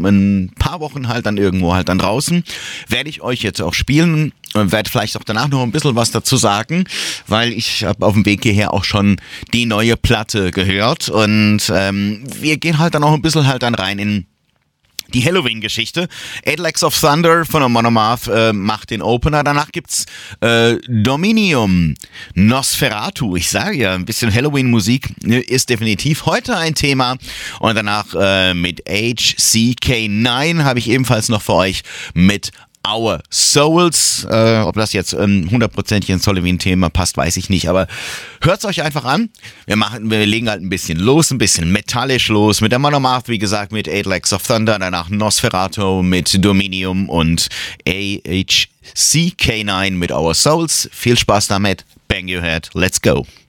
ein paar Wochen halt dann irgendwo halt dann draußen. Werde ich euch jetzt auch spielen und werde vielleicht auch danach noch ein bisschen was dazu sagen, weil ich habe auf dem Weg hierher auch schon die neue Platte gehört und wir gehen halt dann auch ein bisschen halt dann rein in die Halloween-Geschichte. Eight Legs of Thunder von Amon Amarth macht den Opener. Danach gibt's Dominium, Nosferatu. Ich sage ja, ein bisschen Halloween-Musik ist definitiv heute ein Thema. Und danach mit HCK9 habe ich ebenfalls noch für euch mit Our Souls. Ob das jetzt 100% ins Halloween-Thema passt, weiß ich nicht. Aber hört's euch einfach an. Wir legen halt ein bisschen los, ein bisschen metallisch los. Mit der Amon Amarth, wie gesagt, mit Eight Legs of Thunder. Danach Nosferatu mit Dominium und HCK9 mit Our Souls. Viel Spaß damit. Bang your head. Let's go.